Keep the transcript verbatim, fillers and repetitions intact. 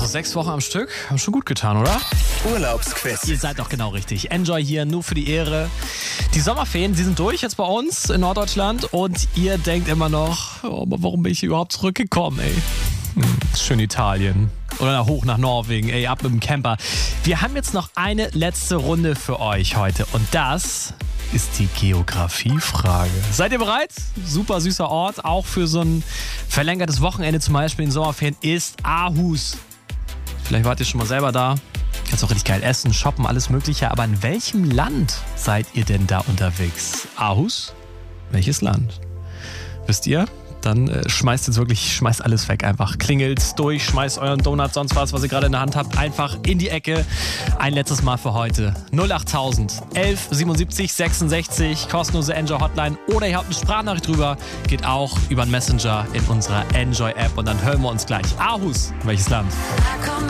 sechs Wochen am Stück. Haben schon gut getan, oder? Urlaubsquiz. Ihr seid doch genau richtig. Enjoy hier, nur für die Ehre. Die Sommerferien, die sind durch jetzt bei uns in Norddeutschland und ihr denkt immer noch, oh, aber warum bin ich hier überhaupt zurückgekommen, ey? Hm, schön Italien. Oder hoch nach Norwegen, ey, ab mit dem Camper. Wir haben jetzt noch eine letzte Runde für euch heute und das ist die Geografiefrage. Seid ihr bereit? Super süßer Ort, auch für so ein verlängertes Wochenende zum Beispiel in den Sommerferien, ist Aarhus. Vielleicht wart ihr schon mal selber da. Kannst auch richtig geil essen, shoppen, alles mögliche. Aber in welchem Land seid ihr denn da unterwegs? Aarhus? Welches Land? Wisst ihr? Dann äh, schmeißt jetzt wirklich, schmeißt alles weg einfach. Klingelt durch, schmeißt euren Donut, sonst was, was ihr gerade in der Hand habt, einfach in die Ecke. Ein letztes Mal für heute. null achttausend elf siebenundsiebzig sechsundsechzig, kostenlose Enjoy Hotline. Oder ihr habt eine Sprachnachricht drüber, geht auch über den Messenger in unserer Enjoy App. Und dann hören wir uns gleich. Aarhus, welches Land?